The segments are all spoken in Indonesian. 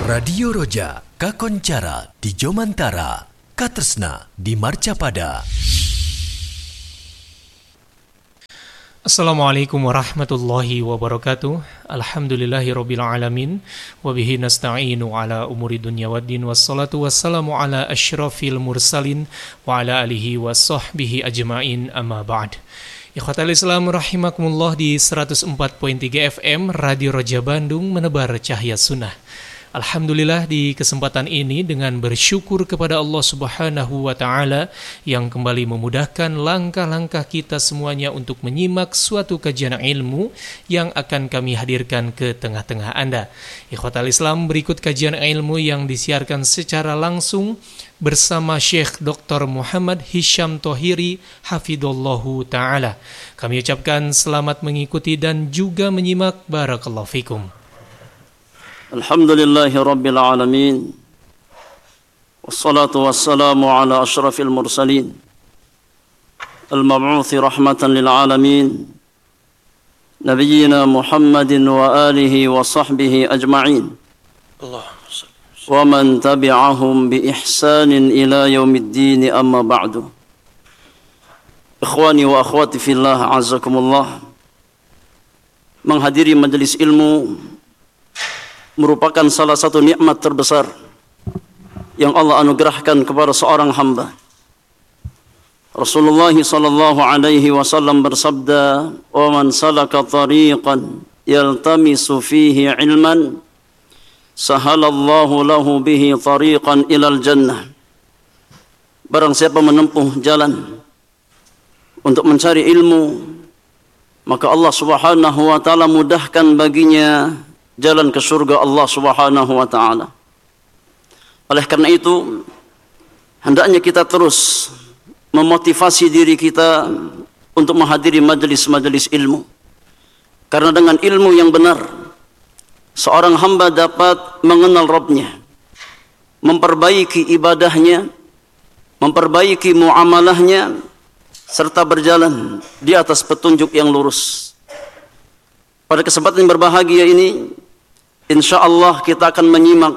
Radio Roja, Kakoncara di Jomantara, Katresna di Marcapada. Assalamualaikum warahmatullahi wabarakatuh. Alhamdulillahirabbil alamin wa bihi nasta'inu ala umuri dunya waddin wassalatu wassalamu ala asyrafil mursalin wa ala alihi washabbihi ajmain amma ba'd. Ikhwatal Islam rahimakumullah, di 104.3 FM Radio Roja Bandung menebar cahaya sunnah. Alhamdulillah, di kesempatan ini dengan bersyukur kepada Allah Subhanahu wa Ta'ala yang kembali memudahkan langkah-langkah kita semuanya untuk menyimak suatu kajian ilmu yang akan kami hadirkan ke tengah-tengah Anda. Ikhwatal Islam, berikut kajian ilmu yang disiarkan secara langsung bersama Syekh Dr. Muhammad Hisham Thohiri Hafidhullahu Ta'ala. Kami ucapkan selamat mengikuti dan juga menyimak. Barakallahu fikum. Alhamdulillahi Rabbil Alamin, wassalatu wassalamu ala ashrafil mursalin, al-mab'uthi rahmatan lil alamin, nabiyyina Muhammadin wa alihi wa sahbihi ajma'in, wa man tabi'ahum bi ihsanin ila yaumiddin, amma ba'du. Ikhwani wa akhwati fillah, azakumullah. Menghadiri majelis ilmu merupakan salah satu nikmat terbesar yang Allah anugerahkan kepada seorang hamba. Rasulullah sallallahu alaihi wasallam bersabda, "Wa man salaka tariqan yaltamisu fihi ilman, sahalallahu lahu bihi tariqan ilal jannah." Barang siapa menempuh jalan untuk mencari ilmu, maka Allah Subhanahu wa taala mudahkan baginya jalan ke surga Allah Subhanahu wa ta'ala. Oleh karena itu, hendaknya kita terus memotivasi diri kita untuk menghadiri majelis-majelis ilmu. Karena dengan ilmu yang benar, seorang hamba dapat mengenal Rabbnya, memperbaiki ibadahnya, memperbaiki muamalahnya, serta berjalan di atas petunjuk yang lurus. Pada kesempatan yang berbahagia ini, InsyaAllah kita akan menyimak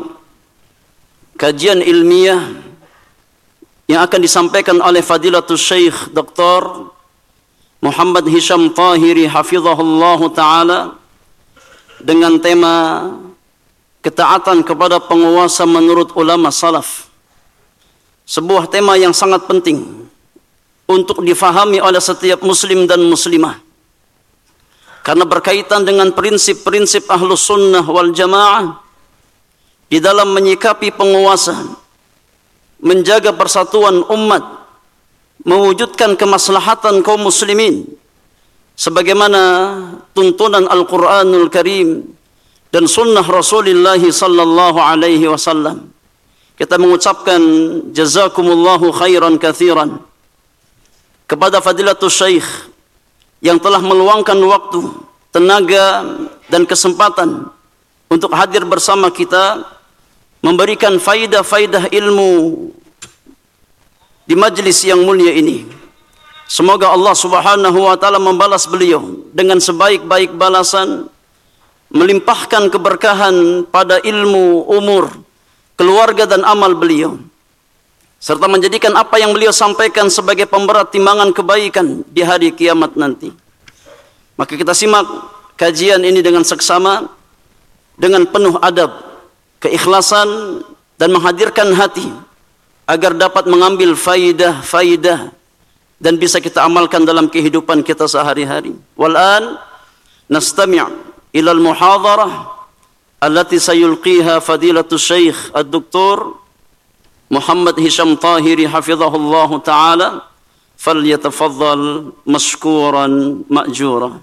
kajian ilmiah yang akan disampaikan oleh Fadilatul Syekh Dr. Muhammad Hisham Thohiri Hafizahullahu Ta'ala dengan tema ketaatan kepada penguasa menurut ulama salaf. Sebuah tema yang sangat penting untuk difahami oleh setiap muslim dan muslimah, karena berkaitan dengan prinsip-prinsip Ahlus Sunnah wal Jamaah di dalam menyikapi penguasa, menjaga persatuan umat, mewujudkan kemaslahatan kaum muslimin sebagaimana tuntunan Al-Qur'anul Karim dan sunnah Rasulullah sallallahu alaihi wasallam. Kita mengucapkan jazakumullahu khairan katsiran kepada Fadilatul Syekh yang telah meluangkan waktu, tenaga, dan kesempatan untuk hadir bersama kita, memberikan faidah-faidah ilmu di majlis yang mulia ini. Semoga Allah Subhanahu wa ta'ala membalas beliau dengan sebaik-baik balasan, melimpahkan keberkahan pada ilmu, umur, keluarga, dan amal beliau, serta menjadikan apa yang beliau sampaikan sebagai pemberat timbangan kebaikan di hari kiamat nanti. Maka kita simak kajian ini dengan seksama, dengan penuh adab, keikhlasan, dan menghadirkan hati agar dapat mengambil faidah-faidah dan bisa kita amalkan dalam kehidupan kita sehari-hari. Wal'an nastami' ila al-muhadarah allati sayulqiha Fadilatul Syekh Ad-Doktor Muhammad Hisham Thohiri Hafizahullahu Ta'ala, falyatafaddal mashkuran ma'jura.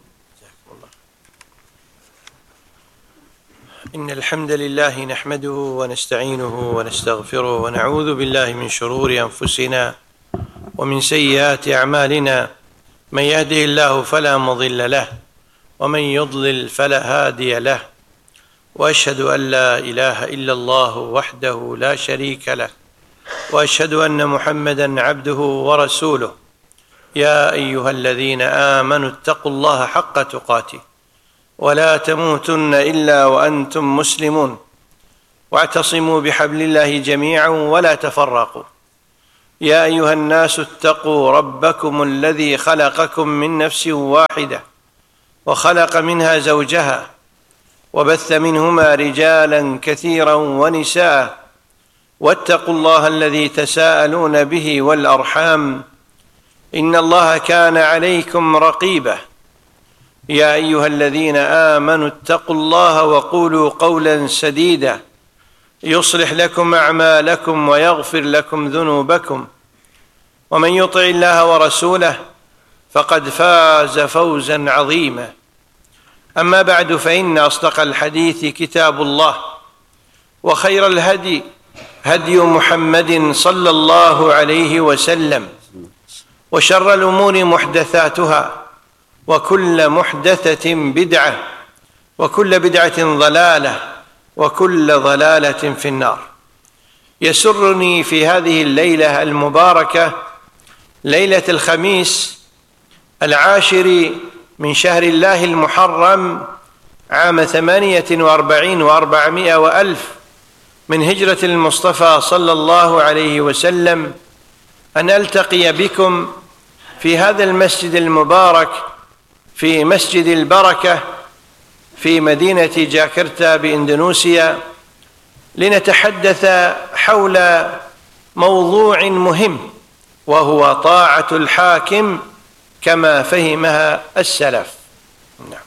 Innal hamdalillah nahmaduhu wa nasta'inuhu wa nastaghfiruhu wa na'udzu billahi min shururi anfusina wa min sayyiati a'malina. Man yahdihillahu fala mudilla lahu wa man yudlil fala hadiya lahu. Wa ashhadu an la ilaha illa Allah wahdahu la sharika lahu. وأشهد أن محمدًا عبده ورسوله يا أيها الذين آمنوا اتقوا الله حق تقاته ولا تموتن إلا وأنتم مسلمون واعتصموا بحبل الله جميعا ولا تفرقوا يا أيها الناس اتقوا ربكم الذي خلقكم من نفس واحدة وخلق منها زوجها وبث منهما رجالا كثيرا ونساء واتقوا الله الذي تساءلون به والأرحام إن الله كان عليكم رقيبا يا أيها الذين آمنوا اتقوا الله وقولوا قولا سديدا يصلح لكم أعمالكم ويغفر لكم ذنوبكم ومن يطع الله ورسوله فقد فاز فوزا عظيما أما بعد فإن أصدق الحديث كتاب الله وخير الهدي هدي محمد صلى الله عليه وسلم وشر الأمور محدثاتها وكل محدثة بدعة وكل بدعة ضلالة وكل ضلالة في النار. يسرني في هذه الليلة المباركة ليلة الخميس 10 من شهر الله المحرم عام 48 و400 وألف من هجرة المصطفى صلى الله عليه وسلم أن ألتقي بكم في هذا المسجد المبارك في مسجد البركة في مدينة جاكرتا بإندونيسيا لنتحدث حول موضوع مهم وهو طاعة الحاكم كما فهمها السلف. نعم.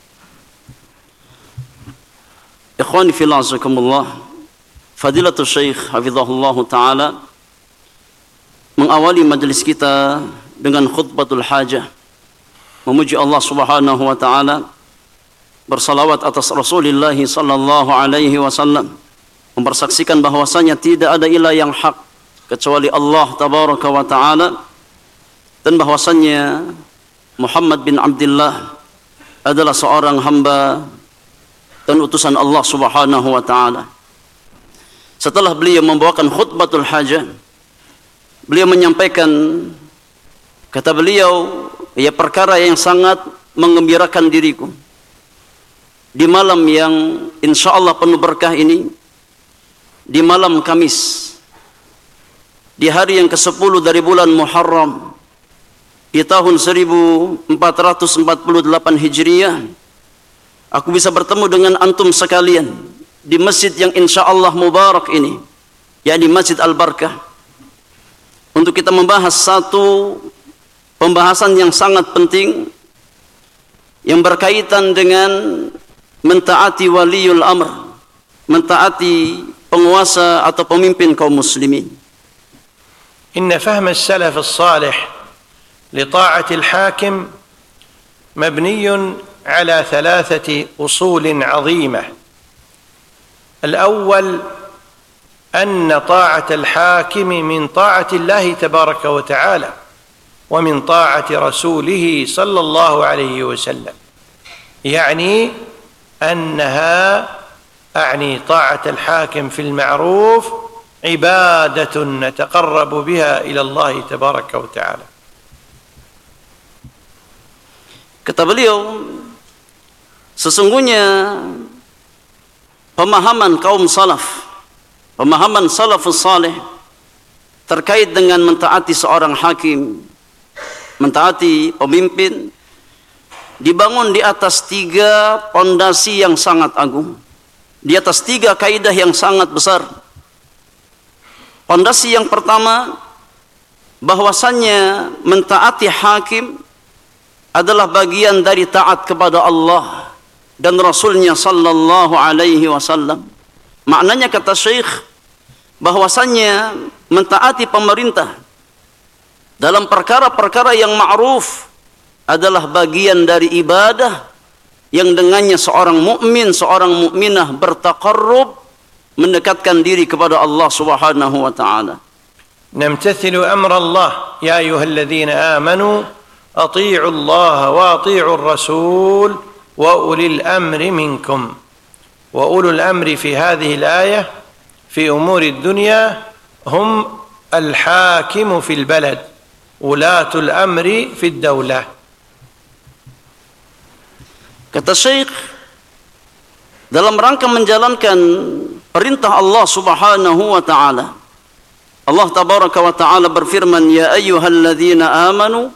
Ikhwani fillah azakumullah, Fadilatul Syekh hafizahullah taala mengawali majelis kita dengan khutbatul hajah, memuji Allah Subhanahu wa taala, bersalawat atas Rasulullah sallallahu alaihi wasallam, mempersaksikan bahwasanya tidak ada ilah yang hak kecuali Allah tabaraka wa taala, dan bahwasanya Muhammad bin Abdullah adalah seorang hamba dan utusan Allah Subhanahu wa taala. Setelah beliau membawakan khutbatul hajah, beliau menyampaikan, kata beliau, ya perkara yang sangat menggembirakan diriku di malam yang insyaallah penuh berkah ini, di malam Kamis, di hari yang ke-10 dari bulan Muharram di tahun 1448 Hijriah, aku bisa bertemu dengan antum sekalian di masjid yang insyaallah mubarak ini, yakni Masjid Al-Barkah, untuk kita membahas satu pembahasan yang sangat penting yang berkaitan dengan mentaati waliul amr, mentaati penguasa atau pemimpin kaum muslimin. Inna fahm as-salaf as-salih لطاعة الحاكم مبني على 3 أصول عظيمة. الأول أن طاعة الحاكم من طاعة الله تبارك وتعالى ومن طاعة رسوله صلى الله عليه وسلم، يعني أنها طاعة الحاكم في المعروف عبادة نتقرب بها إلى الله تبارك وتعالى. Kata beliau, sesungguhnya pemahaman kaum salaf, pemahaman salafus salih terkait dengan mentaati seorang hakim, mentaati pemimpin, dibangun di atas 3 pondasi yang sangat agung, di atas 3 kaidah yang sangat besar. Pondasi yang pertama, bahwasannya mentaati hakim adalah bagian dari taat kepada Allah dan Rasulnya sallallahu alaihi wasallam. Maknanya, kata Syekh, bahwasannya mentaati pemerintah dalam perkara-perkara yang ma'ruf adalah bagian dari ibadah yang dengannya seorang mukmin, seorang mukminah bertaqarrub, mendekatkan diri kepada Allah Subhanahu wa taala. Namtathilu amra Allah, ya ayyuhalladzina amanu أطيعوا الله وأطيعوا الرسول وأولي الأمر منكم. وأولو الأمر في هذه الآية في أمور الدنيا هم الحاكم في البلد، ولاة الأمر في الدولة. Kata Syekh, dalam rangka menjalankan perintah Allah Subhanahu wa taala. Allah tabaraka wa taala berfirman, ya ayyuhalladzina amanu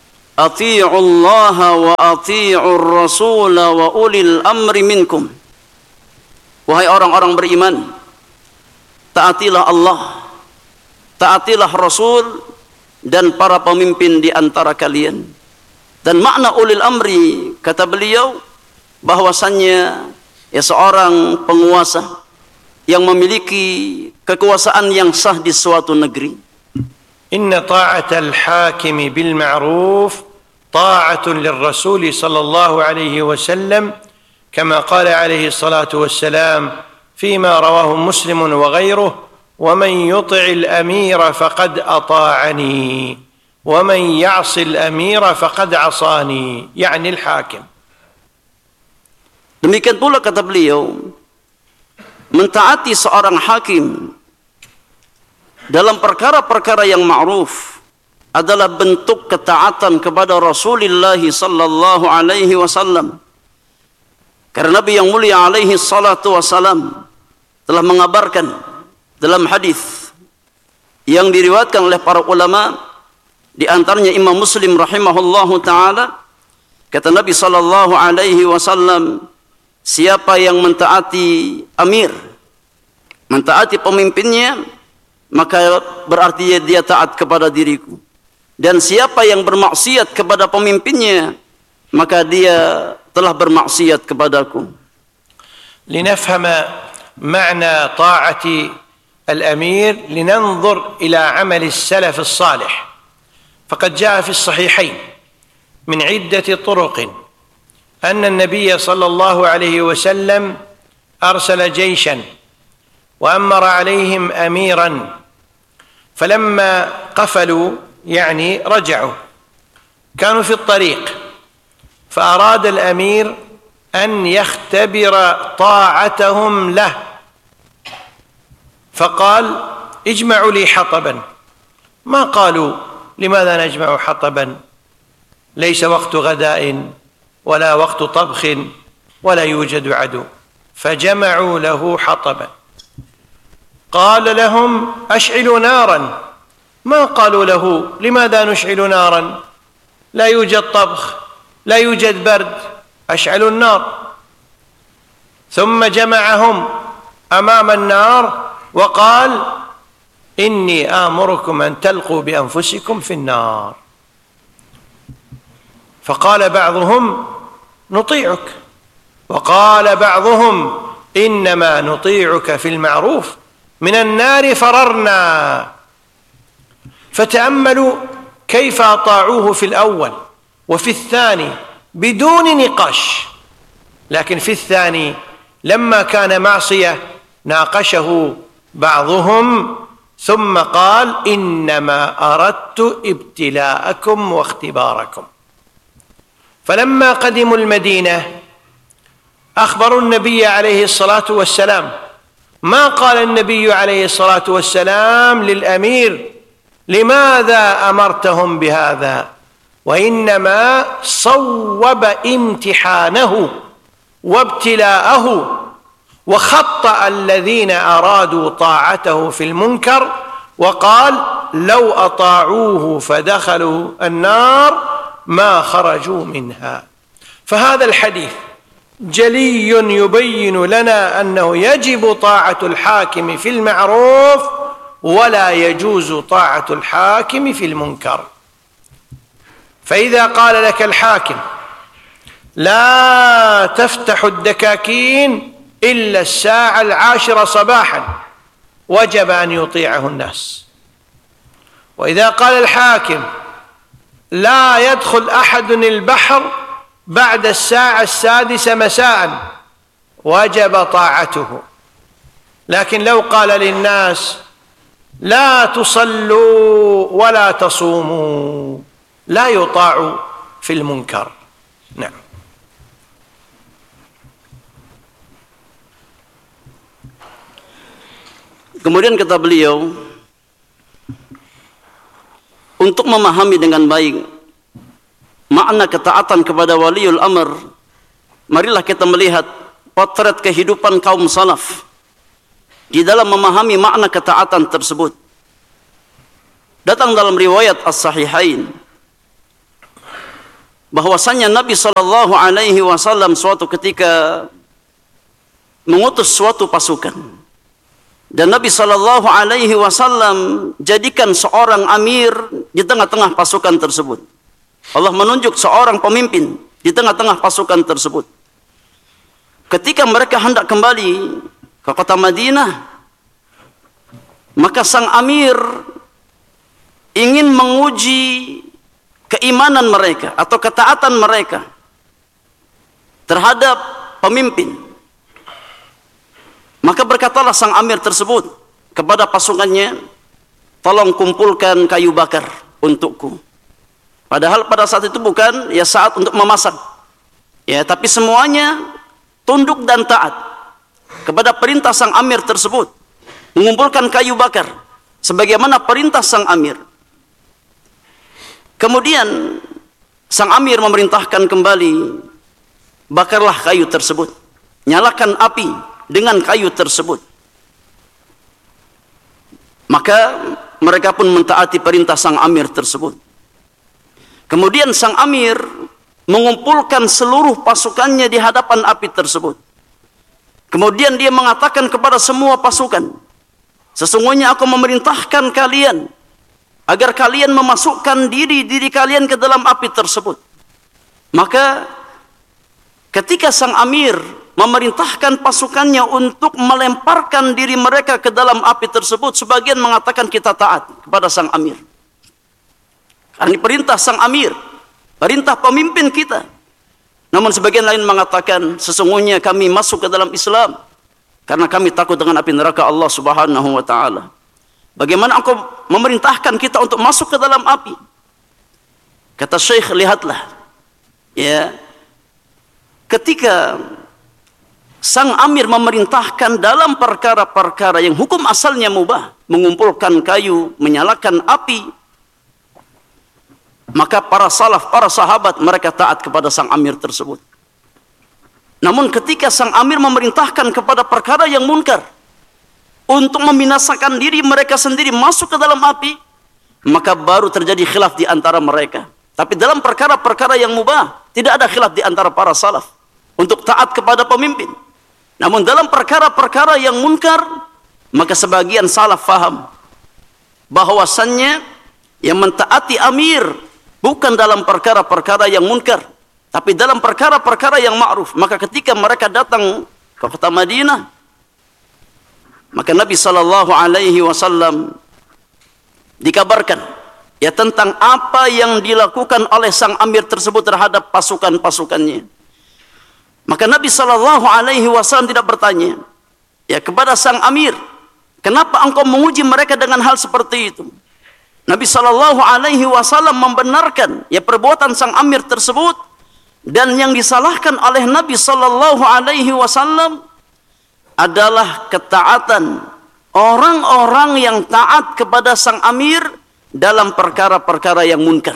athi'ullaha wa athi'ur rasula wa ulil amri minkum. Wahai orang-orang beriman, taatilah Allah, taatilah Rasul dan para pemimpin di antara kalian. Dan makna ulil amri, kata beliau, bahwasannya seorang penguasa yang memiliki kekuasaan yang sah di suatu negeri. Inna ta'atal hakimi bil ma'ruf ta'atun lirrasul sallallahu alaihi wasallam kama qala alaihi salatu wassalam fima rawahu Muslim wa ghayruhu wa man yuti'il amira faqad ata'ani wa man ya'sil amira faqad 'asani, yani al-hakim. Demikian pula kata beliau, mentaati seorang hakim dalam perkara-perkara yang ma'ruf adalah bentuk ketaatan kepada Rasulullah sallallahu alaihi wasallam. Karena Nabi yang mulia alaihi salatu wasallam telah mengabarkan dalam hadis yang diriwayatkan oleh para ulama, di antaranya Imam Muslim rahimahullahu taala, kata Nabi sallallahu alaihi wasallam, siapa yang mentaati amir, mentaati pemimpinnya, maka berarti dia taat kepada diriku. Dan siapa yang bermaksiat kepada pemimpinnya, maka dia telah bermaksiat kepadaku. لنفهم معنى طاعة الأمير لننظر إلى عمل السلف الصالح، فقد جاء في الصحيحين من عدة طرق أن النبي صلى الله عليه وسلم أرسل جيشا وأمر عليهم أميرا، فلما قفلوا يعني رجعوا كانوا في الطريق، فأراد الأمير أن يختبر طاعتهم له، فقال اجمعوا لي حطبا. ما قالوا لماذا نجمع حطبا، ليس وقت غداء ولا وقت طبخ ولا يوجد عدو، فجمعوا له حطبا. قال لهم أشعلوا نارا، ما قالوا له لماذا نشعل نارا، لا يوجد طبخ لا يوجد برد، أشعلوا النار. ثم جمعهم أمام النار وقال إني آمركم أن تلقوا بأنفسكم في النار. فقال بعضهم نطيعك، وقال بعضهم إنما نطيعك في المعروف، من النار فررنا. فتأملوا كيف أطاعوه في الأول وفي الثاني بدون نقاش، لكن في الثاني لما كان معصية ناقشه بعضهم ثم قال إنما أردت ابتلاءكم واختباركم. فلما قدموا المدينة أخبروا النبي عليه الصلاة والسلام، ما قال النبي عليه الصلاة والسلام للأمير لماذا أمرتهم بهذا، وإنما صوب امتحانه وابتلاءه وخطأ الذين أرادوا طاعته في المنكر، وقال لو أطاعوه فدخلوا النار ما خرجوا منها. فهذا الحديث جلي يبين لنا أنه يجب طاعة الحاكم في المعروف ولا يجوز طاعة الحاكم في المنكر. فإذا قال لك الحاكم لا تفتح الدكاكين إلا الساعة 10 صباحا وجب أن يطيعه الناس. وإذا قال الحاكم لا يدخل أحد البحر بعد الساعة 6 مساء وجب طاعته. لكن لو قال للناس لا تصلوا ولا تصوموا لا يطاع في المنكر. نعم. Kemudian kata beliau, untuk memahami dengan baik makna ketaatan kepada waliul amr, marilah kita melihat potret kehidupan kaum salaf di dalam memahami makna ketaatan tersebut. Datang dalam riwayat As-Sahihain bahwasanya Nabi sallallahu alaihi wasallam suatu ketika mengutus suatu pasukan. Dan Nabi sallallahu alaihi wasallam jadikan seorang amir di tengah-tengah pasukan tersebut. Allah menunjuk seorang pemimpin di tengah-tengah pasukan tersebut. Ketika mereka hendak kembali ke kota Madinah, maka sang amir ingin menguji keimanan mereka atau ketaatan mereka terhadap pemimpin. Maka berkatalah sang amir tersebut kepada pasukannya, tolong kumpulkan kayu bakar untukku. Padahal pada saat itu bukan ya saat untuk memasak. Ya, tapi semuanya tunduk dan taat kepada perintah sang amir tersebut, mengumpulkan kayu bakar sebagaimana perintah sang amir. Kemudian sang amir memerintahkan kembali, bakarlah kayu tersebut, nyalakan api dengan kayu tersebut. Maka mereka pun mentaati perintah sang amir tersebut. Kemudian sang amir mengumpulkan seluruh pasukannya di hadapan api tersebut. Kemudian dia mengatakan kepada semua pasukan, sesungguhnya aku memerintahkan kalian agar kalian memasukkan diri kalian ke dalam api tersebut. Maka ketika sang amir memerintahkan pasukannya untuk melemparkan diri mereka ke dalam api tersebut, sebagian mengatakan kita taat kepada sang amir. Karena perintah sang amir, perintah pemimpin kita. Namun sebagian lain mengatakan sesungguhnya kami masuk ke dalam Islam karena kami takut dengan api neraka Allah Subhanahu wa taala. Bagaimana engkau memerintahkan kita untuk masuk ke dalam api? Kata Syekh, lihatlah ya, ketika sang amir memerintahkan dalam perkara-perkara yang hukum asalnya mubah, mengumpulkan kayu, menyalakan api, maka para salaf, para sahabat mereka taat kepada sang amir tersebut. Namun ketika sang amir memerintahkan kepada perkara yang munkar untuk membinasakan diri mereka sendiri masuk ke dalam api, maka baru terjadi khilaf di antara mereka. Tapi dalam perkara-perkara yang mubah tidak ada khilaf di antara para salaf untuk taat kepada pemimpin. Namun dalam perkara-perkara yang munkar, maka sebagian salaf faham bahwasannya yang mentaati amir bukan dalam perkara-perkara yang munkar, tapi dalam perkara-perkara yang ma'ruf. Maka ketika mereka datang ke kota Madinah, maka Nabi sallallahu alaihi wasallam dikabarkan ya tentang apa yang dilakukan oleh sang amir tersebut terhadap pasukan-pasukannya. Maka Nabi sallallahu alaihi wasallam tidak bertanya ya kepada sang amir, kenapa engkau menguji mereka dengan hal seperti itu? Nabi sallallahu alaihi wasallam membenarkan ya perbuatan sang amir tersebut, dan yang disalahkan oleh Nabi sallallahu alaihi wasallam adalah ketaatan orang-orang yang taat kepada sang amir dalam perkara-perkara yang munkar.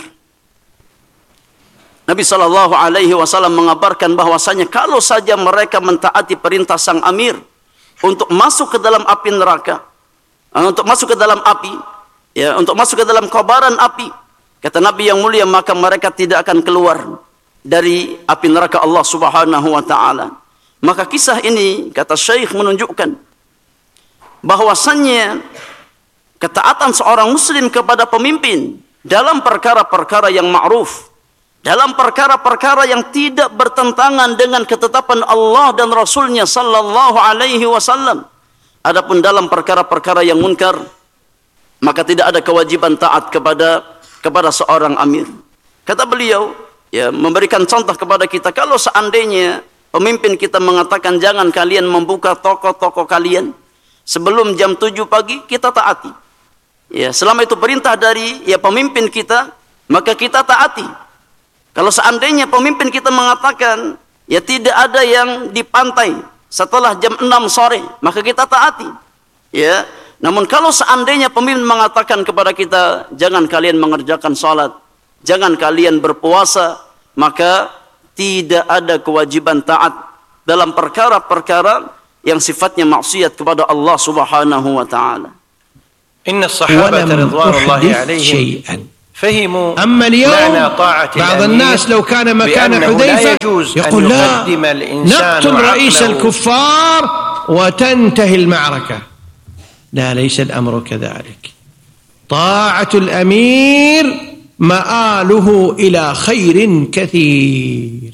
Nabi sallallahu alaihi wasallam mengabarkan bahwasanya kalau saja mereka mentaati perintah sang amir untuk masuk ke dalam api neraka, untuk masuk ke dalam api, ya, untuk masuk ke dalam kobaran api, kata Nabi yang mulia, maka mereka tidak akan keluar dari api neraka Allah Subhanahu wa taala. Maka kisah ini, kata Syekh, menunjukkan bahwasannya ketaatan seorang muslim kepada pemimpin dalam perkara-perkara yang ma'ruf, dalam perkara-perkara yang tidak bertentangan dengan ketetapan Allah dan Rasulnya sallallahu alaihi wasallam. Adapun dalam perkara-perkara yang munkar, maka tidak ada kewajiban taat kepada seorang amir. Kata beliau, ya, memberikan contoh kepada kita, kalau seandainya pemimpin kita mengatakan jangan kalian membuka toko-toko kalian sebelum jam 7 pagi, kita taati. Ya, selama itu perintah dari ya pemimpin kita, maka kita taati. Kalau seandainya pemimpin kita mengatakan ya tidak ada yang di pantai setelah jam 6 sore, maka kita taati. Ya, namun kalau seandainya pemimpin mengatakan kepada kita jangan kalian mengerjakan salat, jangan kalian berpuasa, maka tidak ada kewajiban taat dalam perkara-perkara yang sifatnya maksiat kepada Allah Subhanahu wa taala. Inna as-sahabata ridwanullahi alaihim فهموا أما اليوم معنى طاعة بعض الأمير الناس لو كان مكان حذيفة يقول لا نقتل رئيس الكفار وتنتهي المعركة. لا، ليس الأمر كذلك. طاعة الأمير مآله إلى خير كثير.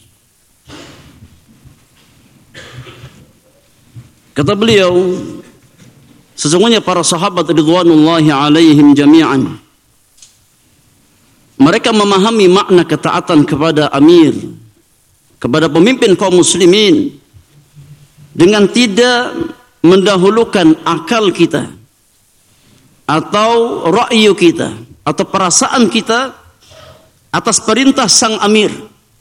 Kata beliau, sesungguhnya para sahabat ridwanullahi alaihim jami'an, mereka memahami makna ketaatan kepada amir, kepada pemimpin kaum muslimin, dengan tidak mendahulukan akal kita atau ra'yu kita atau perasaan kita atas perintah sang amir.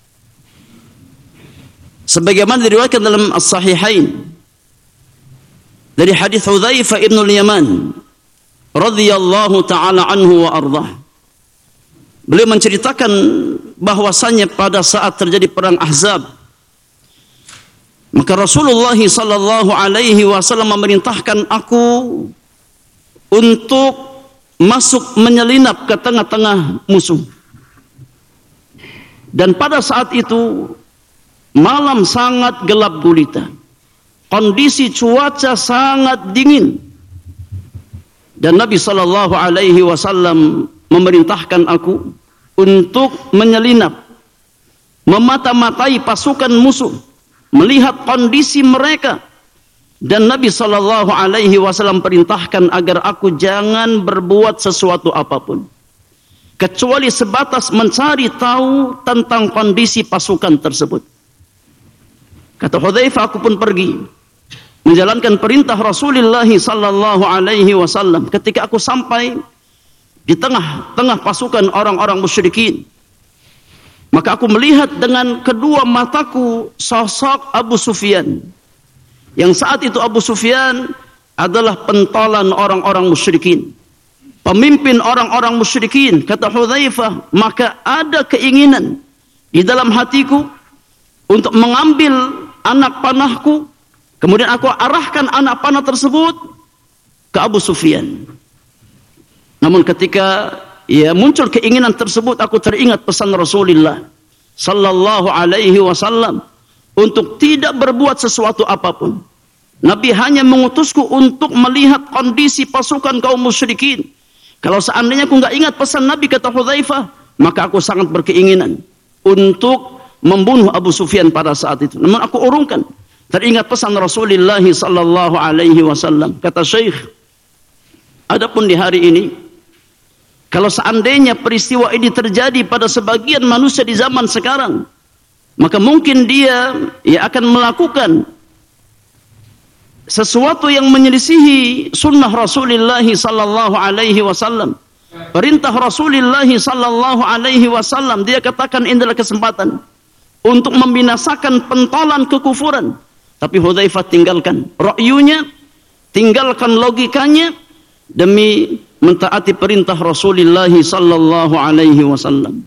Sebagaimana diriwayatkan dalam as-sahihain dari hadis Hudzaifah ibn al-Yaman radhiyallahu taala anhu wa ardhah. Beliau menceritakan bahwasanya pada saat terjadi perang Ahzab, maka Rasulullah sallallahu alaihi wasallam memerintahkan aku untuk masuk menyelinap ke tengah-tengah musuh. Dan pada saat itu malam sangat gelap gulita. Kondisi cuaca sangat dingin. Dan Nabi sallallahu alaihi wasallam memerintahkan aku untuk menyelinap, memata-matai pasukan musuh, melihat kondisi mereka. Dan Nabi sallallahu alaihi wasallam perintahkan agar aku jangan berbuat sesuatu apapun kecuali sebatas mencari tahu tentang kondisi pasukan tersebut. Kata Hudzaifah, aku pun pergi menjalankan perintah Rasulullah sallallahu alaihi wasallam. Ketika aku sampai di tengah-tengah pasukan orang-orang musyrikin, maka aku melihat dengan kedua mataku sosok Abu Sufyan. Yang saat itu Abu Sufyan adalah pentolan orang-orang musyrikin, pemimpin orang-orang musyrikin. Kata Hudzaifah, maka ada keinginan di dalam hatiku untuk mengambil anak panahku, kemudian aku arahkan anak panah tersebut ke Abu Sufyan. Namun ketika muncul keinginan tersebut, aku teringat pesan Rasulullah sallallahu alaihi wasallam untuk tidak berbuat sesuatu apapun. Nabi hanya mengutusku untuk melihat kondisi pasukan kaum musyrikin. Kalau seandainya aku nggak ingat pesan Nabi, kata Hudzaifah, maka aku sangat berkeinginan untuk membunuh Abu Sufyan pada saat itu. Namun aku urungkan, teringat pesan Rasulullah sallallahu alaihi wasallam. Kata Syekh, adapun di hari ini, kalau seandainya peristiwa ini terjadi pada sebagian manusia di zaman sekarang, maka mungkin dia akan melakukan sesuatu yang menyelisihi sunnah Rasulullah sallallahu alaihi wasallam, perintah Rasulullah sallallahu alaihi wasallam. Dia katakan ini adalah kesempatan untuk membinasakan pentolan kekufuran. Tapi Hudzaifah tinggalkan ra'yunya, tinggalkan logikanya demi mentaati perintah Rasulullah sallallahu alaihi wasallam.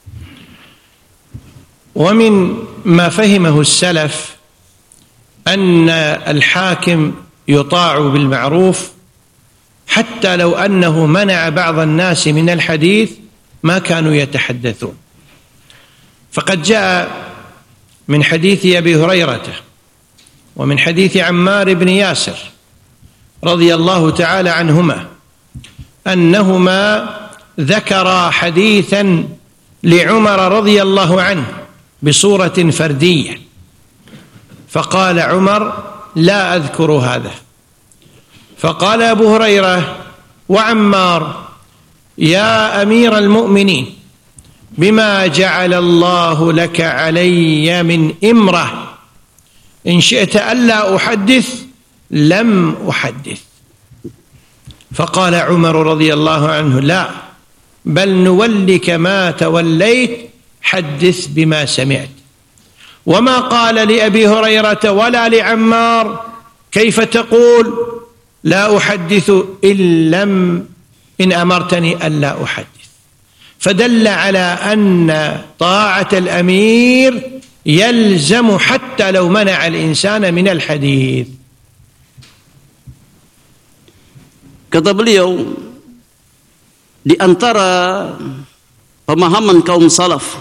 ومن ما فهمه السلف أن الحاكم يطاع بالمعروف حتى لو أنه منع بعض الناس من الحديث ما كانوا يتحدثون. فقد جاء من حديث أبي هريرة ومن حديث عمار بن ياسر رضي الله تعالى عنهما أنهما ذكرا حديثا لعمر رضي الله عنه بصورة فردية، فقال عمر لا أذكر هذا. فقال أبو هريرة وعمار يا أمير المؤمنين بما جعل الله لك علي من إمرة إن شئت ألا أحدث لم أحدث. فقال عمر رضي الله عنه لا بل نولك ما توليت حدث بما سمعت. وما قال لأبي هريرة ولا لعمار كيف تقول لا أحدث إن أمرتني ألا أحدث. فدل على أن طاعة الأمير يلزم حتى لو منع الإنسان من الحديث. Kata beliau, di antara pemahaman kaum salaf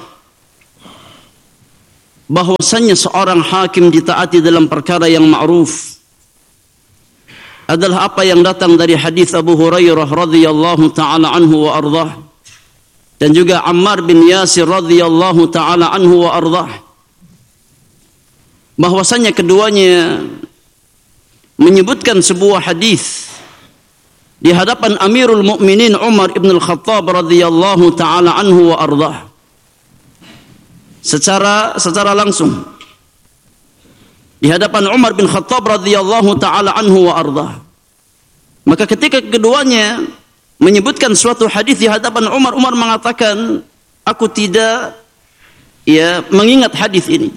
bahwasanya seorang hakim ditaati dalam perkara yang ma'ruf adalah apa yang datang dari hadis Abu Hurairah radhiyallahu taala anhu wa ardhah, dan juga Ammar bin Yasir radhiyallahu taala anhu wa ardhah, bahwasanya keduanya menyebutkan sebuah hadis di hadapan Amirul Mukminin Umar ibn al-Khattab radhiyallahu taala anhu wa ardhah secara langsung di hadapan Umar bin Khattab radhiyallahu taala anhu wa ardhah. Maka ketika keduanya menyebutkan suatu hadis di hadapan Umar, Umar mengatakan, aku tidak mengingat hadis ini.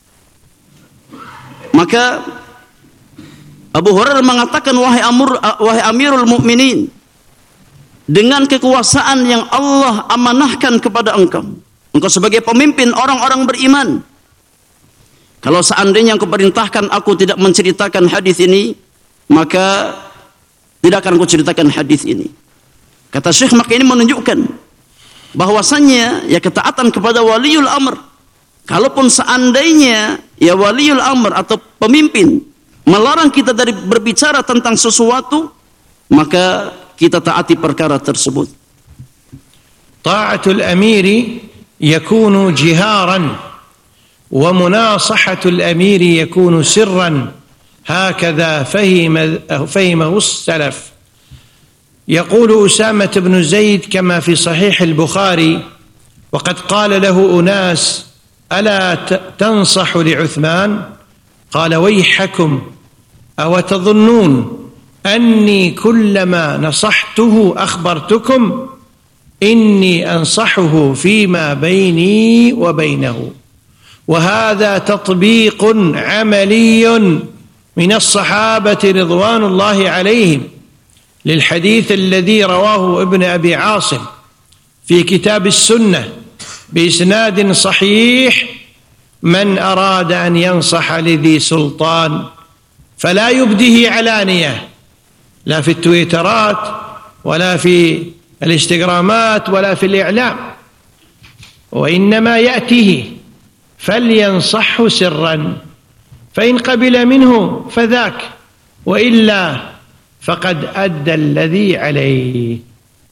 Maka Abu Hurairah mengatakan, wahai Amirul Mukminin, dengan kekuasaan yang Allah amanahkan kepada engkau sebagai pemimpin orang-orang beriman, kalau seandainya engkau perintahkan aku tidak menceritakan hadis ini, maka tidak akan aku ceritakan hadis ini. Kata Syekh, maka ini menunjukkan bahwasannya ketaatan kepada waliul amr. Kalaupun seandainya waliul amr atau pemimpin melarang kita dari berbicara tentang sesuatu, maka kita taati perkara tersebut. Ta'atul amiri yakunu jiharan wa munasahatul amiri yakunu sirran. هكذا فهمه السلف. يقول أسامة بن زيد كما في صحيح البخاري: وقد قال له أناس: ألا تنصح لعثمان؟ قال: ويحكم، أو تظنون أني كلما نصحته أخبرتكم؟ إني أنصحه فيما بيني وبينه. وهذا تطبيق عملي من الصحابة رضوان الله عليهم للحديث الذي رواه ابن أبي عاصم في كتاب السنة بإسناد صحيح: من أراد أن ينصح لذي سلطان فلا يبده علانية، لا في التويترات ولا في الانستغرامات ولا في الإعلام، وإنما يأتيه فلينصحه سرا، فإن قبل منه فذاك، وإلا فقد أدى الذي عليه.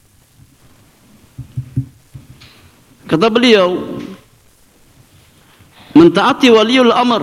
Kata beliau, mentaati waliul amr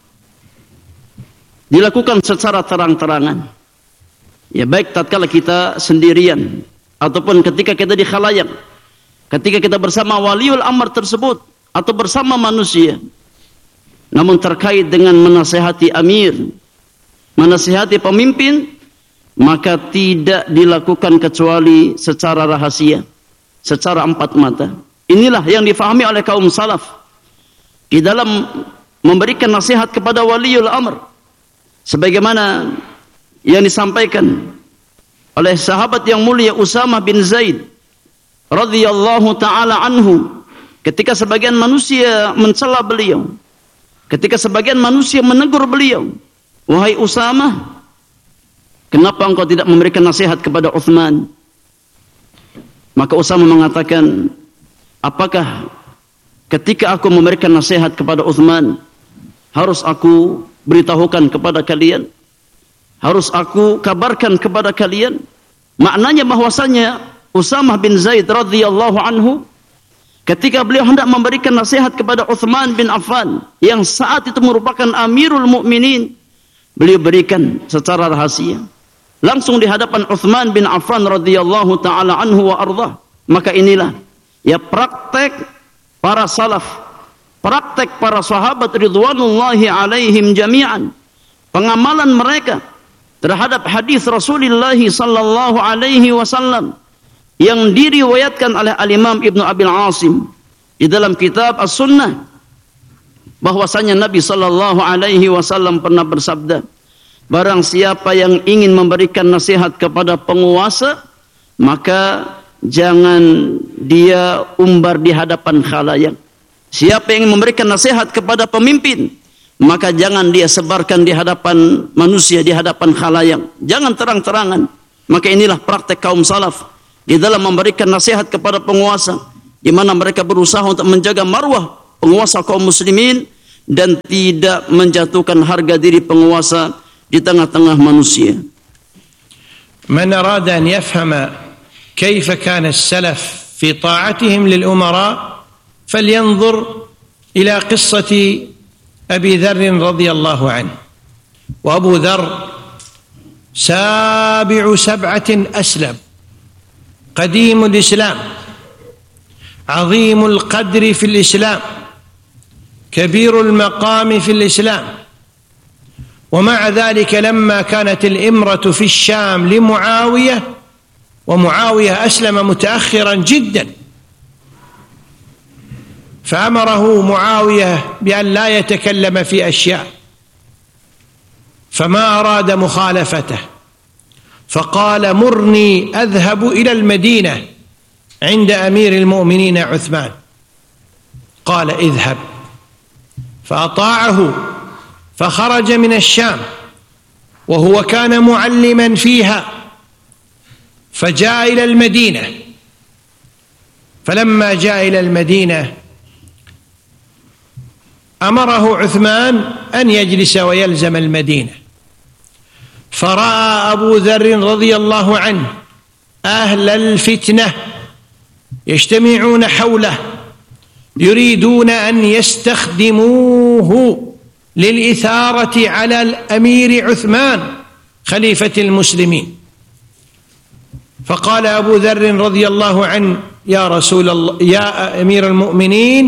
dilakukan secara terang-terangan. Baik tatkala kita sendirian ataupun ketika kita di khalayak, ketika kita bersama waliul amr tersebut atau bersama manusia. Namun terkait dengan menasihati amir, menasihati pemimpin, maka tidak dilakukan kecuali secara rahasia, secara empat mata. Inilah yang difahami oleh kaum salaf di dalam memberikan nasihat kepada waliul amr, sebagaimana yang disampaikan oleh sahabat yang mulia Usamah bin Zaid radhiyallahu taala anhu, ketika sebagian manusia mencela beliau, ketika sebagian manusia menegur beliau, wahai Usamah, kenapa engkau tidak memberikan nasihat kepada Uthman? Maka Usamah mengatakan, apakah ketika aku memberikan nasihat kepada Uthman, harus aku beritahukan kepada kalian? Harus aku kabarkan kepada kalian? Maknanya bahwasanya Usamah bin Zaid radhiyallahu anhu, ketika beliau hendak memberikan nasihat kepada Uthman bin Affan yang saat itu merupakan Amirul Mukminin, beliau berikan secara rahasia langsung di hadapan Uthman bin Affan radhiyallahu taala anhu wa ardhah. Maka inilah praktek para salaf, praktek para sahabat ridwanullahi alaihim jami'an, pengamalan mereka terhadap hadis Rasulullah sallallahu alaihi wasallam yang diriwayatkan oleh Al-Imam Ibnu Abil Asim di dalam kitab As-Sunnah, bahwasanya Nabi sallallahu alaihi wasallam pernah bersabda, barang siapa yang ingin memberikan nasihat kepada penguasa, maka jangan dia umbar di hadapan khalayak. Siapa yang ingin memberikan nasihat kepada pemimpin, maka jangan dia sebarkan di hadapan manusia, di hadapan khalayak. Jangan terang-terangan. Maka inilah praktek kaum salaf di dalam memberikan nasihat kepada penguasa, di mana mereka berusaha untuk menjaga marwah penguasa kaum muslimin dan tidak menjatuhkan harga diri penguasa di tengah-tengah manusia. من أراد أن يفهم كيف كان السلف في طاعتهم للأمراء فلينظر إلى قصة أبي ذر رضي الله عنه. وأبو ذر سابع سبعة أسلم، قديم الإسلام، عظيم القدر في الإسلام، كبير المقام في الإسلام، ومع ذلك لما كانت الإمرة في الشام لمعاوية، ومعاوية أسلم متأخرا جدا، فأمره معاوية بأن لا يتكلم في أشياء، فما أراد مخالفته، فقال مرني أذهب إلى المدينة عند أمير المؤمنين عثمان. قال اذهب، فأطاعه فخرج من الشام وهو كان معلما فيها، فجاء إلى المدينة. فلما جاء إلى المدينة أمره عثمان أن يجلس ويلزم المدينة، فرأى أبو ذر رضي الله عنه أهل الفتنة يجتمعون حوله يريدون أن يستخدموه للإثارة على الأمير عثمان خليفة المسلمين. فقال أبو ذر رضي الله عنه يا رسول الله، يا أمير المؤمنين،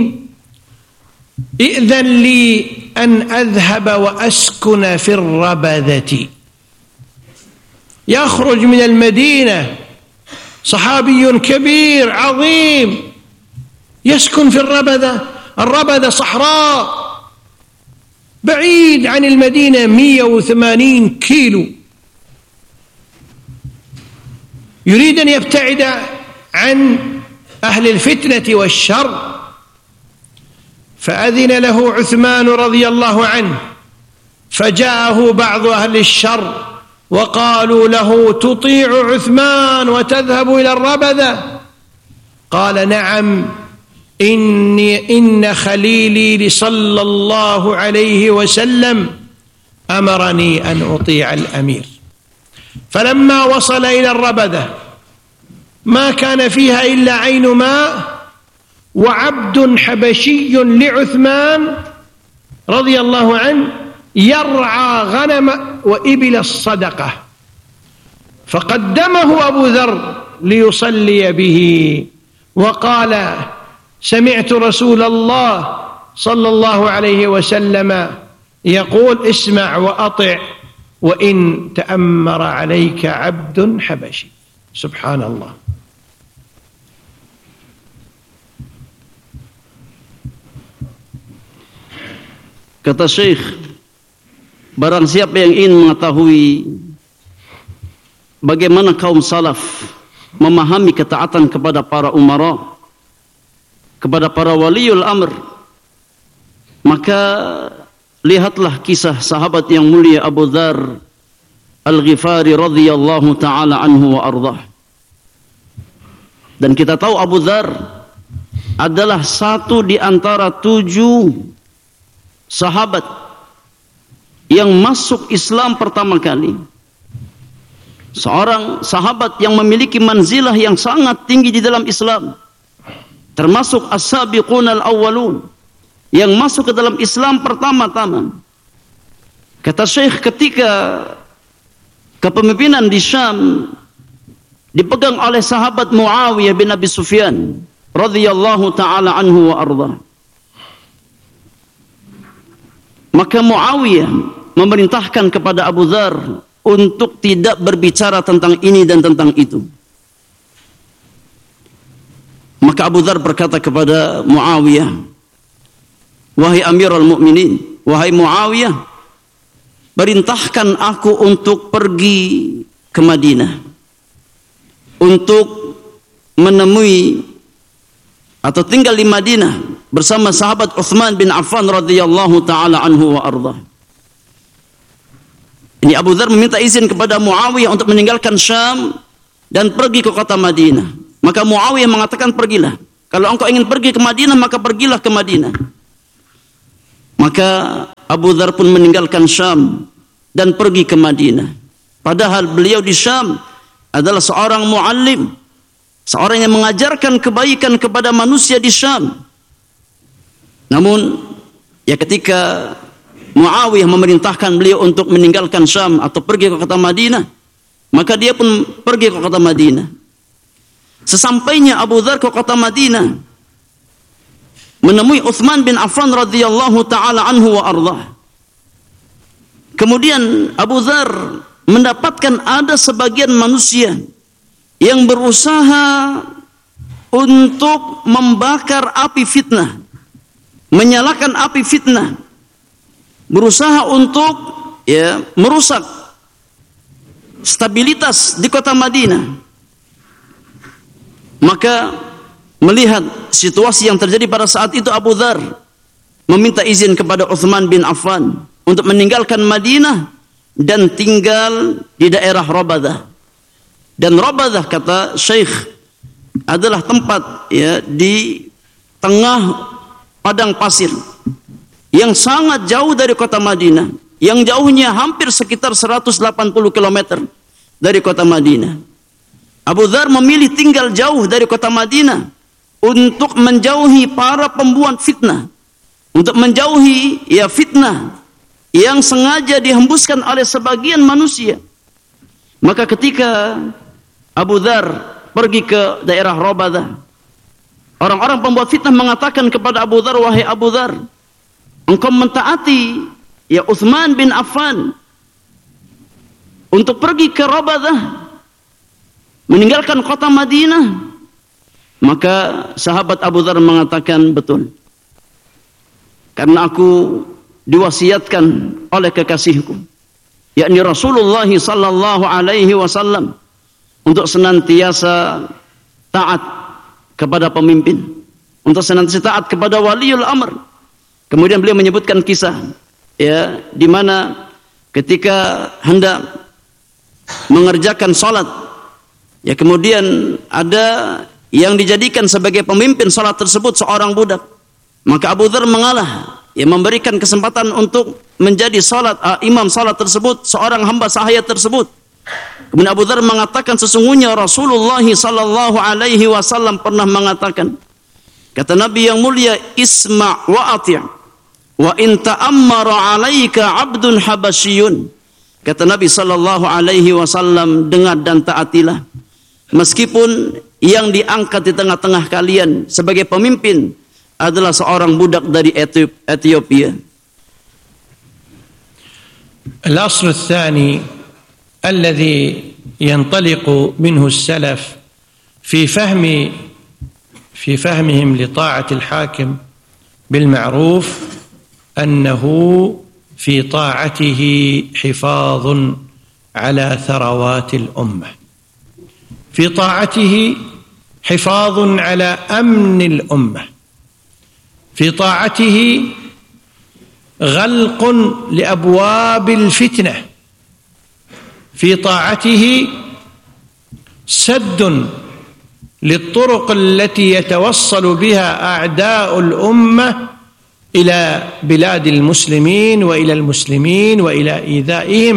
ائذن لي أن أذهب وأسكن في الربذة. يخرج من المدينة صحابي كبير عظيم يسكن في الربذة. الربذة صحراء بعيد عن المدينة 180 كيلو، يريد أن يبتعد عن أهل الفتنة والشر. فأذن له عثمان رضي الله عنه، فجاءه بعض أهل الشر وقالوا له تطيع عثمان وتذهب إلى الربذة؟ قال نعم، إن خليلي صلى الله عليه وسلم أمرني أن أطيع الأمير. فلما وصل إلى الربذة ما كان فيها إلا عين ماء وعبد حبشي لعثمان رضي الله عنه يرعى غنم وإبل الصدقة، فقدمه أبو ذر ليصلي به وقال سمعت رسول الله صلى الله عليه وسلم يقول اسمع وأطع وإن تأمر عليك عبد حبشي. سبحان الله. Kata Syekh, barang siapa yang ingin mengetahui bagaimana kaum salaf memahami ketaatan kepada para umara, kepada para waliul amr, maka lihatlah kisah sahabat yang mulia Abu Dzar Al-Ghifari radhiyallahu taala anhu wa ardhah. Dan kita tahu Abu Dzar adalah satu di antara 7 sahabat yang masuk Islam pertama kali. Seorang sahabat yang memiliki manzilah yang sangat tinggi di dalam Islam, termasuk as-sabiqun al-awwalun, yang masuk ke dalam Islam pertama-tama. Kata Syekh, ketika kepemimpinan di Syam dipegang oleh sahabat Muawiyah bin Abi Sufyan radhiyallahu taala anhu wa ardhah, maka Muawiyah memerintahkan kepada Abu Dzar untuk tidak berbicara tentang ini dan tentang itu. Maka Abu Dzar berkata kepada Muawiyah, wahai Amirul Mukminin, wahai Muawiyah, perintahkan aku untuk pergi ke Madinah untuk menemui atau tinggal di Madinah bersama sahabat Utsman bin Affan radhiyallahu taala anhu wa ardhah. Ini Abu Dzar meminta izin kepada Muawiyah untuk meninggalkan Syam dan pergi ke kota Madinah. Maka Muawiyah mengatakan, pergilah. Kalau engkau ingin pergi ke Madinah, maka pergilah ke Madinah. Maka Abu Dzar pun meninggalkan Syam dan pergi ke Madinah. Padahal beliau di Syam adalah seorang muallim, seorang yang mengajarkan kebaikan kepada manusia di Syam. Namun, ya ketika Muawiyah memerintahkan beliau untuk meninggalkan Syam atau pergi ke kota Madinah, maka dia pun pergi ke kota Madinah. Sesampainya Abu Dzar ke kota Madinah, menemui Utsman bin Affan radhiyallahu taala anhu wa ardhah. Kemudian Abu Dzar mendapatkan ada sebagian manusia yang berusaha untuk membakar api fitnah, menyalakan api fitnah, berusaha untuk merusak stabilitas di kota Madinah. Maka melihat situasi yang terjadi pada saat itu, Abu Dzar meminta izin kepada Utsman bin Affan untuk meninggalkan Madinah dan tinggal di daerah Rabadah. Dan Rabadah, kata Syekh, adalah tempat di tengah padang pasir yang sangat jauh dari kota Madinah, yang jauhnya hampir sekitar 180 km dari kota Madinah. Abu Dzar memilih tinggal jauh dari kota Madinah untuk menjauhi para pembuat fitnah, untuk menjauhi fitnah yang sengaja dihembuskan oleh sebagian manusia. Maka ketika Abu Dzar pergi ke daerah Rabadah, orang-orang pembuat fitnah mengatakan kepada Abu Dzar, wahai Abu Dzar, engkau mentaati Utsman bin Affan untuk pergi ke Rabadah, meninggalkan kota Madinah. Maka sahabat Abu Dzar mengatakan, betul, karena aku diwasiatkan oleh kekasihku, yakni Rasulullah sallallahu alaihi wasallam, untuk senantiasa taat kepada pemimpin, untuk senantiasa taat kepada waliul amr. Kemudian beliau menyebutkan kisah di mana ketika hendak mengerjakan salat, kemudian ada yang dijadikan sebagai pemimpin salat tersebut seorang budak. Maka Abu Dzar mengalah, memberikan kesempatan untuk menjadi imam salat tersebut seorang hamba sahaya tersebut. Kemudian Abu Dzar mengatakan, sesungguhnya Rasulullah sallallahu alaihi wasallam pernah mengatakan, kata Nabi yang mulia, isma' wa ati' wa in ta'ammara 'alaika 'abdun habasyiyun. Kata Nabi sallallahu alaihi wasallam, dengar dan taatilah, meskipun yang diangkat di tengah-tengah kalian sebagai pemimpin adalah seorang budak dari Ethiopia. الأصل الثاني الذي ينطلق منه السلف في فهمهم لطاعة الحاكم بالمعروف أنه في طاعته حفاظ على ثروات الأمة، في طاعته حفاظ على أمن الأمة، في طاعته غلق لأبواب الفتنة، في طاعته سد للطرق التي يتوصل بها أعداء الأمة إلى بلاد المسلمين وإلى المسلمين وإلى إيذائهم.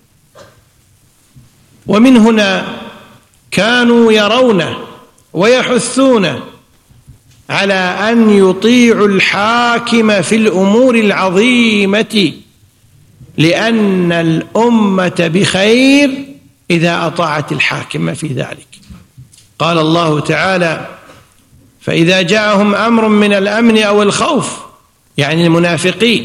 ومن هنا كانوا يرون ويحثون على أن يطيعوا الحاكم في الأمور العظيمة، لأن الأمة بخير إذا أطاعت الحاكم في ذلك. قال الله تعالى: فإذا جاءهم أمر من الأمن أو الخوف، يعني المنافقين،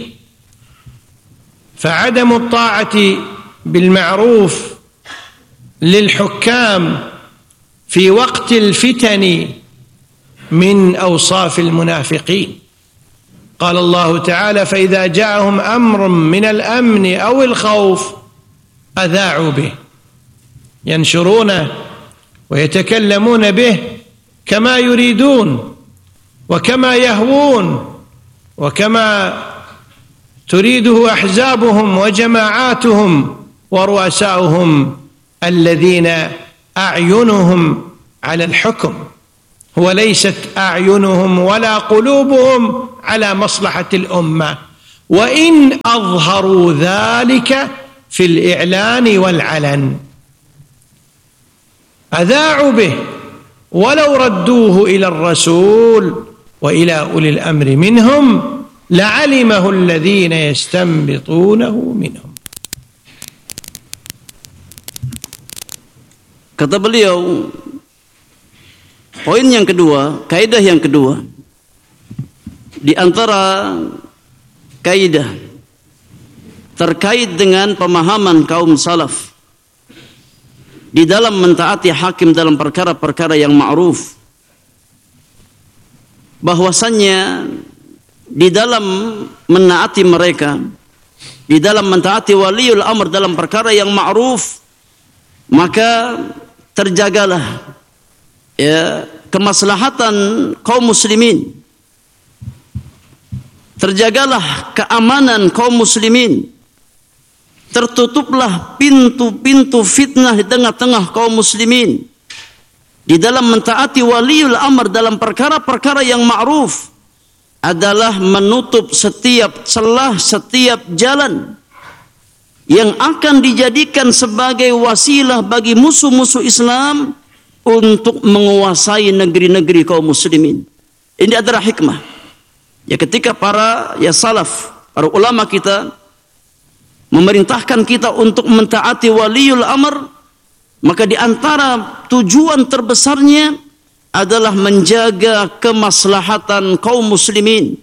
فعدم الطاعة بالمعروف للحكام في وقت الفتن من أوصاف المنافقين. قال الله تعالى: فإذا جاءهم أمر من الأمن أو الخوف أذاعوا به، ينشرونه ويتكلمون به كما يريدون وكما يهوون وكما تريده أحزابهم وجماعاتهم ورؤساؤهم الذين أعينهم على الحكم، وليست أعينهم ولا قلوبهم على مصلحة الأمة، وإن أظهروا ذلك في الإعلان والعلن أذاعوا به ولو ردوه إلى الرسول وإلى أولي الأمر منهم لعلمه الذين يستنبطونه منهم. Kata beliau, poin yang kedua, kaidah yang kedua, di antara kaidah terkait dengan pemahaman kaum salaf di dalam mentaati hakim dalam perkara-perkara yang ma'ruf, bahwasannya di dalam menaati mereka, di dalam mentaati waliul amr dalam perkara yang ma'ruf, maka terjagalah kemaslahatan kaum muslimin, terjagalah keamanan kaum muslimin, tertutuplah pintu-pintu fitnah di tengah-tengah kaum muslimin. Di dalam mentaati waliul amr dalam perkara-perkara yang ma'ruf adalah menutup setiap celah, setiap jalan yang akan dijadikan sebagai wasilah bagi musuh-musuh Islam untuk menguasai negeri-negeri kaum muslimin. Ini adalah hikmah. Ya, ketika para salaf, para ulama kita memerintahkan kita untuk mentaati waliul amr, maka di antara tujuan terbesarnya adalah menjaga kemaslahatan kaum muslimin,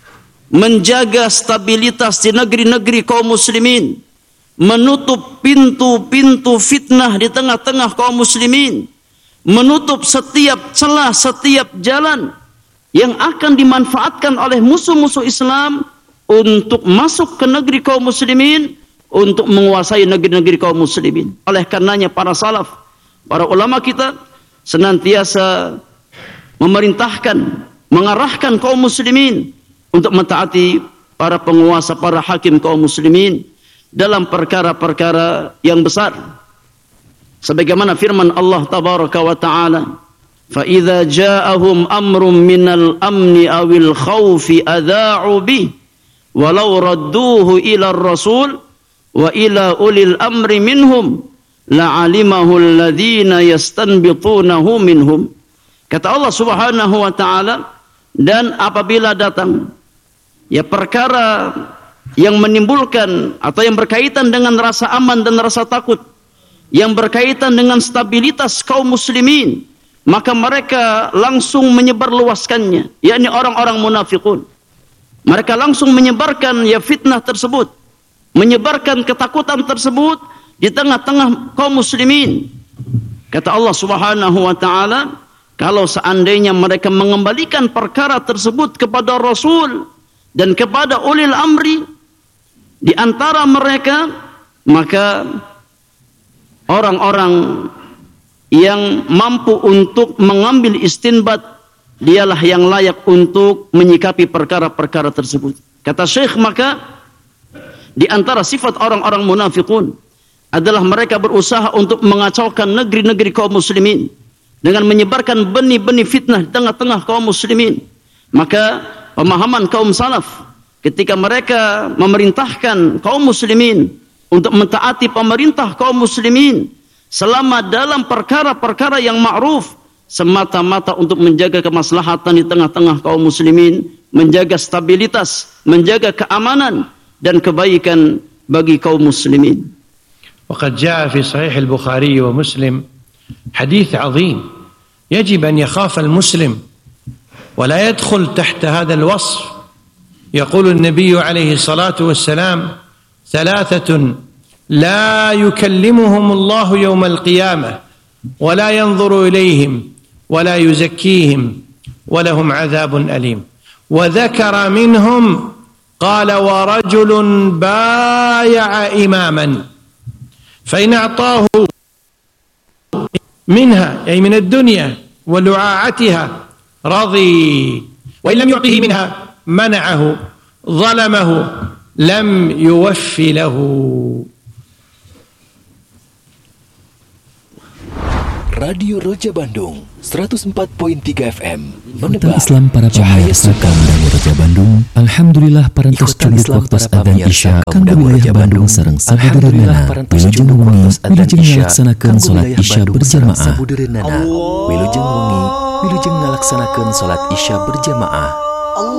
menjaga stabilitas di negeri-negeri kaum muslimin, menutup pintu-pintu fitnah di tengah-tengah kaum muslimin, menutup setiap celah, setiap jalan yang akan dimanfaatkan oleh musuh-musuh Islam untuk masuk ke negeri kaum muslimin, untuk menguasai negeri-negeri kaum muslimin. Oleh karenanya para salaf, para ulama kita senantiasa memerintahkan, mengarahkan kaum muslimin untuk mentaati para penguasa, para hakim kaum muslimin dalam perkara-perkara yang besar. Sebagaimana firman Allah tabaraka wa ta'ala, fa idza ja'ahum amrun minal amni awil khawfi adha'u bih walau radduhu ila ar-rasul wa ila ulil amri minhum la'alimahu alladhina yastanbitunahu minhum. Kata Allah subhanahu wa ta'ala, dan apabila datang perkara yang menimbulkan atau yang berkaitan dengan rasa aman dan rasa takut, yang berkaitan dengan stabilitas kaum muslimin, maka mereka langsung menyebarluaskannya, yakni orang-orang munafiqun. Mereka langsung menyebarkan fitnah tersebut, menyebarkan ketakutan tersebut di tengah-tengah kaum muslimin. Kata Allah subhanahu wa ta'ala, kalau seandainya mereka mengembalikan perkara tersebut kepada Rasul dan kepada ulil amri di antara mereka, maka orang-orang yang mampu untuk mengambil istinbat, dialah yang layak untuk menyikapi perkara-perkara tersebut. Kata Syekh, maka di antara sifat orang-orang munafiqun adalah mereka berusaha untuk mengacaukan negeri-negeri kaum muslimin dengan menyebarkan benih-benih fitnah di tengah-tengah kaum muslimin. Maka pemahaman kaum salaf ketika mereka memerintahkan kaum muslimin untuk mentaati pemerintah kaum muslimin selama dalam perkara-perkara yang ma'ruf, semata-mata untuk menjaga kemaslahatan di tengah-tengah kaum muslimin, menjaga stabilitas, menjaga keamanan dan kebaikan bagi kaum muslimin. وقد جاء في صحيح البخاري ومسلم حديث عظيم يجب أن يخاف المسلم ولا يدخل تحت هذا الوصف. يقول النبي عليه الصلاة والسلام: ثلاثة لا يكلمهم الله يوم القيامة ولا ينظر إليهم ولا يزكيهم ولهم عذاب أليم. وذكر منهم قال: ورجل بايع إماما فإن أعطاه منها أي من الدنيا ولعاعتها رضي، وإن لم يعطه منها منعه ظلمه لم يوف له. Radio Roja Bandung 104.3 FM Menebar Islam para pemirsa kaum dari Roja Bandung. Alhamdulillah parantos cunduk waktu adzan Isya kanggo wilayah Bandung sareng sabudeurna wilujeng wengi wilujeng ngalaksanakeun salat Isya berjamaah. Wilujeng wengi wilujeng ngalaksanakeun salat Isya berjamaah.